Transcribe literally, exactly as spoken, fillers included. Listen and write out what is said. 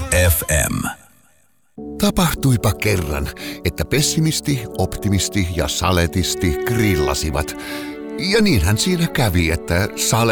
F M. Tapahtuipa kerran, että pessimisti, optimisti ja saletisti grillasivat. Ja niinhän siinä kävi, että sale